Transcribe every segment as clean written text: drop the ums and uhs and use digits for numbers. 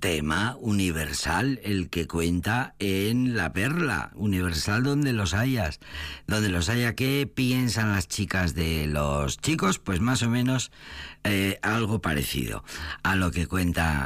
tema universal el que cuenta en La Perla, universal donde los hayas. Donde los haya, ¿qué piensan las chicas de los chicos? Pues más o menos algo parecido a lo que cuenta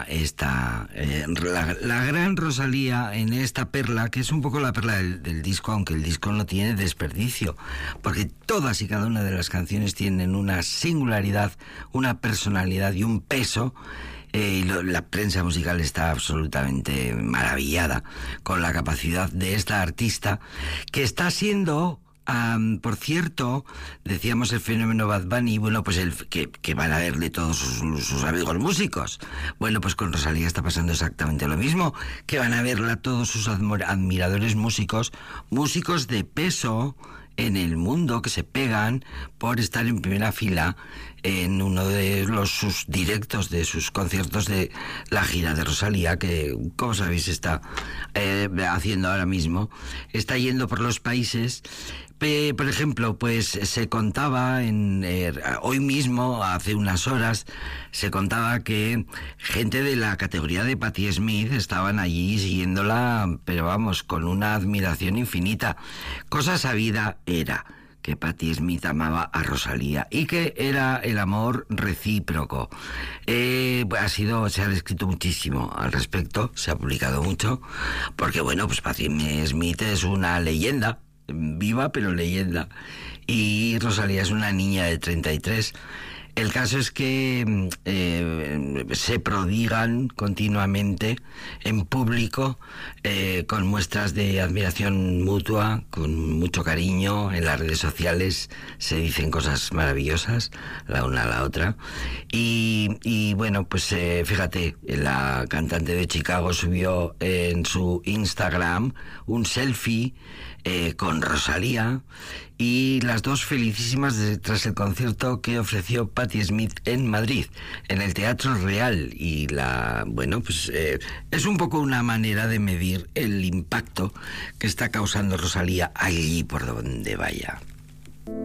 la gran Rosalía en esta perla, que es un poco la perla del disco, aunque el disco no tiene desperdicio, porque todas y cada una de las canciones tienen una singularidad, una personalidad y un peso. La prensa musical está absolutamente maravillada con la capacidad de esta artista, que está siendo, por cierto, decíamos el fenómeno Bad Bunny, bueno, pues que van a verle todos sus amigos músicos. Bueno, pues con Rosalía está pasando exactamente lo mismo, que van a verla todos sus admiradores músicos de peso en el mundo, que se pegan por estar en primera fila en uno de sus directos, de sus conciertos de la gira de Rosalía, que, como sabéis, está haciendo ahora mismo. Está yendo por los países. Por ejemplo, pues se contaba hoy mismo, hace unas horas, se contaba que gente de la categoría de Patti Smith estaban allí siguiéndola, pero vamos, con una admiración infinita. Cosa sabida era que Patti Smith amaba a Rosalía y que era el amor recíproco. Se ha escrito muchísimo al respecto, se ha publicado mucho, porque bueno, pues Patti Smith es una leyenda, viva pero leyenda, y Rosalía es una niña de 33. El caso es que se prodigan continuamente en público con muestras de admiración mutua, con mucho cariño. En las redes sociales se dicen cosas maravillosas la una a la otra. Y bueno, pues fíjate, la cantante de Chicago subió en su Instagram un selfie con Rosalía, y las dos felicísimas tras el concierto que ofreció Patti Smith en Madrid, en el Teatro Real. Y es un poco una manera de medir el impacto que está causando Rosalía allí por donde vaya.